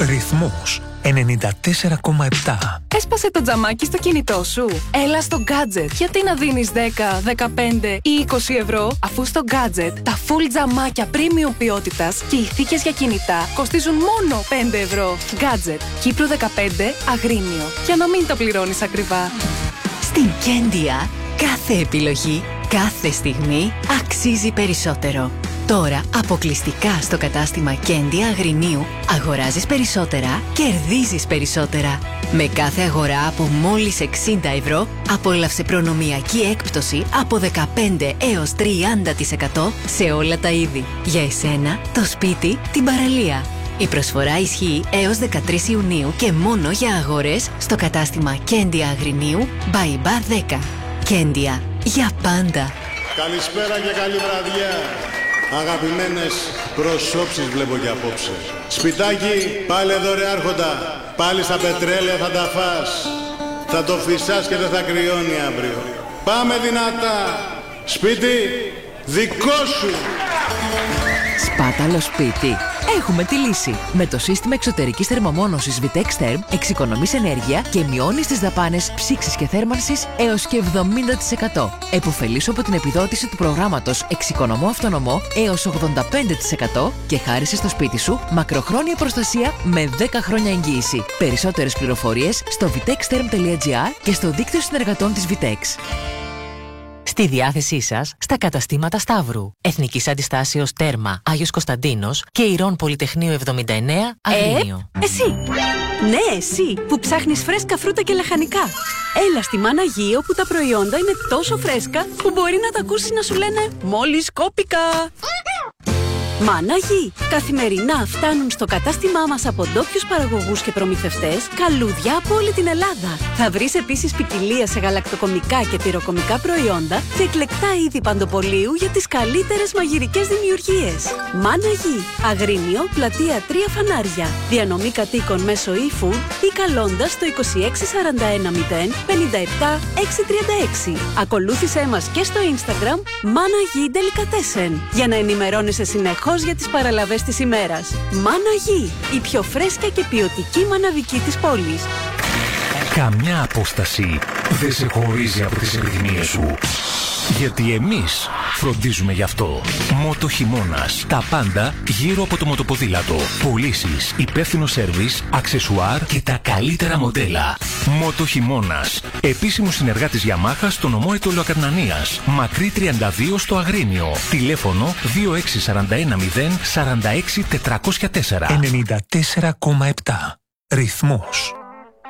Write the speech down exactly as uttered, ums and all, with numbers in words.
Ρυθμός ενενήντα τέσσερα κόμμα επτά. Έσπασε το τζαμάκι στο κινητό σου? Έλα στο Gadget. Γιατί να δίνεις δέκα, δεκαπέντε ή είκοσι ευρώ, αφού στο Gadget τα full τζαμάκια premium ποιότητας και οι θήκες για κινητά κοστίζουν μόνο πέντε ευρώ. Gadget. Κύπρου δεκαπέντε, Αγρίνιο. Για να μην το πληρώνεις ακριβά. Στην Κέντια, κάθε επιλογή, κάθε στιγμή αξίζει περισσότερο. Τώρα, αποκλειστικά στο κατάστημα Κέντια Αγρινίου, αγοράζεις περισσότερα, κερδίζεις περισσότερα. Με κάθε αγορά από μόλις εξήντα ευρώ, απόλαυσε προνομιακή έκπτωση από δεκαπέντε έως τριάντα τοις εκατό σε όλα τα είδη. Για εσένα, το σπίτι, την παραλία. Η προσφορά ισχύει έως δεκατρείς Ιουνίου και μόνο για αγορές στο κατάστημα Κέντια Αγρινίου, Μπαϊμπά δέκα. Κέντια, για πάντα. Καλησπέρα και καλή βραδιά. Αγαπημένες προσώψεις βλέπω και απόψε. Σπιτάκι, πάλι εδώ ρε άρχοντα. Πάλι στα πετρέλαια θα τα φας. Θα το φυσάς και δεν θα κρυώνει αύριο. Πάμε δυνατά. Σπίτι, δικό σου. Σπάταλο σπίτι. Έχουμε τη λύση. Με το σύστημα εξωτερικής θερμομόνωσης Vitex Therm εξοικονομείς ενέργεια και μειώνεις τις δαπάνες ψήξης και θέρμανσης έως και εβδομήντα τοις εκατό. Εποφελήσου από την επιδότηση του προγράμματος Εξοικονομώ Αυτονομώ έως ογδόντα πέντε τοις εκατό και χάρισε στο σπίτι σου μακροχρόνια προστασία με δέκα χρόνια εγγύηση. Περισσότερες πληροφορίες στο vitextherm τελεία gr και στο δίκτυο συνεργατών της Vitex. Στη διάθεσή σας στα καταστήματα Σταύρου, Εθνικής Αντιστάσεως Τέρμα Άγιος Κωνσταντίνος και Ηρών Πολυτεχνείου εβδομήντα εννέα Αγρίνιο. Ε, εσύ! Ναι, εσύ που ψάχνεις φρέσκα φρούτα και λαχανικά. Έλα στη Μάνα Γη, όπου τα προϊόντα είναι τόσο φρέσκα που μπορεί να τα ακούσεις να σου λένε «Μόλις κόπηκα». Μάνα Γη. Καθημερινά φτάνουν στο κατάστημά μας από ντόπιους παραγωγούς και προμηθευτές καλούδια από όλη την Ελλάδα. Θα βρεις επίσης ποικιλία σε γαλακτοκομικά και τυροκομικά προϊόντα και εκλεκτά είδη παντοπολίου για τις καλύτερες μαγειρικές δημιουργίες. Μάνα Γη. Αγρίνιο, πλατεία τρία Φανάρια. Διανομή κατοίκων μέσω e-food ή καλώντας στο είκοσι έξι σαράντα ένα μηδέν πενήντα επτά εξακόσια τριάντα έξι. Ακολούθησέ μας και στο Instagram Μάνα Γη Delicatessen για να ενημερώνεσαι συνεχώς για τις παραλαβές της ημέρας. Μάνα Γη, η πιο φρέσκια και ποιοτική μαναβική της πόλης. Καμιά απόσταση δεν σε χωρίζει από τις επιθυμίες σου. Γιατί εμείς φροντίζουμε γι' αυτό. Μότο Χειμώνας. Τα πάντα γύρω από το μοτοποδήλατο. Πωλήσεις, υπεύθυνο σέρβις, αξεσουάρ και τα καλύτερα μοντέλα. Μότο Χειμώνας. Επίσημος συνεργάτης Yamaha στο νομό Αιτωλοακαρνανίας. Μακρύ τριάντα δύο στο Αγρίνιο. Τηλέφωνο δύο έξι τέσσερα ένα μηδέν τέσσερα έξι τετρακόσια τέσσερα. ενενήντα τέσσερα κόμμα επτά. Ρυθμός.